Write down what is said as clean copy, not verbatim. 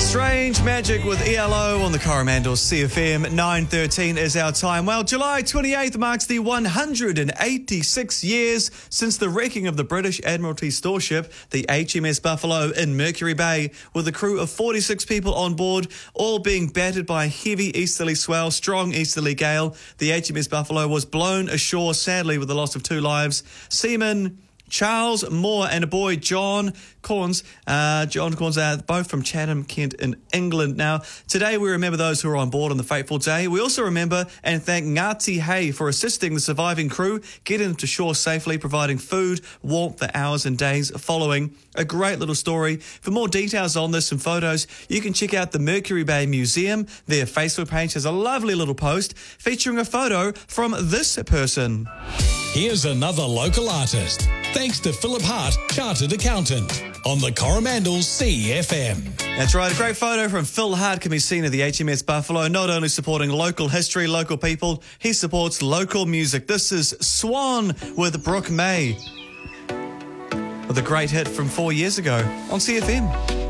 Strange Magic with ELO on the Coromandel CFM. 9:13 is our time. Well, July 28th marks the 186 years since the wrecking of the British Admiralty storeship, the HMS Buffalo, in Mercury Bay, with a crew of 46 people on board, all being battered by a heavy easterly swell, strong easterly gale. The HMS Buffalo was blown ashore, sadly, with the loss of 2 lives. Seamen Charles Moore and a boy, John Corns. John Corns are both from Chatham, Kent in England. Now, today we remember those who were on board on the fateful day. We also remember and thank Ngāti Hei for assisting the surviving crew getting them to shore safely, providing food, warmth the hours and days following. A great little story. For more details on this and photos, you can check out the Mercury Bay Museum. Their Facebook page has a lovely little post featuring a photo from this person. Here's another local artist, thanks to Philip Hart, Chartered Accountant, on the Coromandel CFM. That's right, a great photo from Phil Hart can be seen at the HMS Buffalo, not only supporting local history, local people, he supports local music. This is Swan with Brooke May, with a great hit from 4 years ago on CFM.